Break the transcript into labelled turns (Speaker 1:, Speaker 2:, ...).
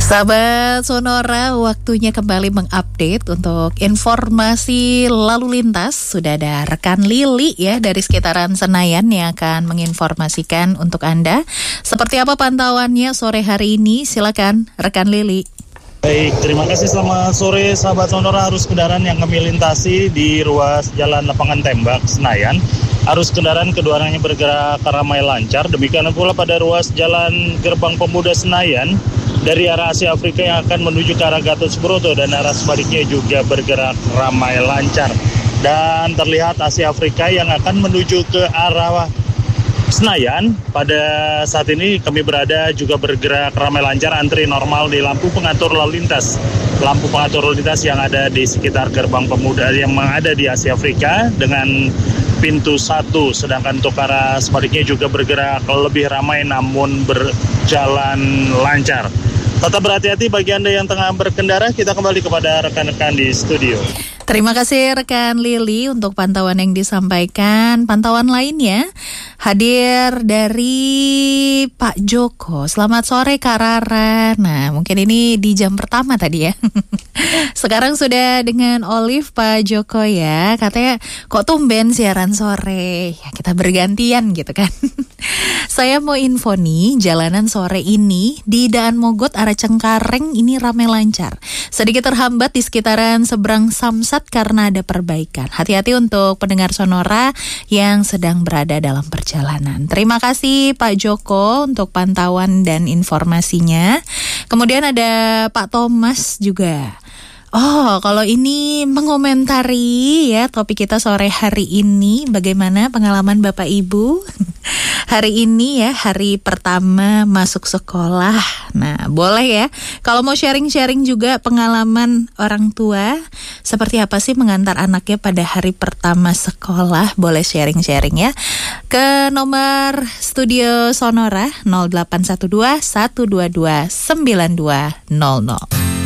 Speaker 1: Sahabat Sonora, waktunya kembali mengupdate untuk informasi lalu lintas. Sudah ada rekan Lili ya dari sekitaran Senayan yang akan menginformasikan untuk Anda. Seperti apa pantauannya sore hari ini? Silakan rekan Lili.
Speaker 2: Baik, terima kasih. Selamat sore sahabat Sonora. Arus kendaraan yang kami lintasi di ruas Jalan Lapangan Tembak Senayan, arus kendaraan keduanya bergerak ramai lancar. Demikian pula pada ruas Jalan Gerbang Pemuda Senayan dari arah Asia Afrika yang akan menuju ke arah Gatot Subroto dan arah sebaliknya juga bergerak ramai lancar. Dan terlihat Asia Afrika yang akan menuju ke arah Senayan pada saat ini kami berada juga bergerak ramai lancar, antri normal di lampu pengatur lalu lintas. Lampu pengatur lalu lintas yang ada di sekitar Gerbang Pemuda yang ada di Asia Afrika dengan pintu 1, sedangkan untuk arah sebaliknya juga bergerak lebih ramai namun berjalan lancar. Tetap berhati-hati bagi Anda yang tengah berkendara. Kita kembali kepada rekan-rekan di studio.
Speaker 1: Terima kasih rekan Lili untuk pantauan yang disampaikan. Pantauan lainnya hadir dari Pak Joko. Selamat sore Kak Rara. Nah, mungkin ini di jam pertama tadi ya. Sekarang sudah dengan Olive Pak Joko ya. Katanya kok tumben siaran sore. Ya kita bergantian gitu kan. Saya mau info nih, jalanan sore ini di Daan Mogot arah Cengkareng ini ramai lancar. Sedikit terhambat di sekitaran seberang Samsat karena ada perbaikan. Hati-hati untuk pendengar Sonora yang sedang berada dalam perjalanan. Terima kasih Pak Joko untuk pantauan dan informasinya. Kemudian ada Pak Thomas juga. Oh, kalau ini mengomentari ya topik kita sore hari ini, bagaimana pengalaman Bapak Ibu hari ini ya, hari pertama masuk sekolah. Nah, boleh ya, kalau mau sharing-sharing juga pengalaman orang tua, seperti apa sih mengantar anaknya pada hari pertama sekolah, boleh sharing-sharing ya. Ke nomor studio Sonora 0812 122 9200.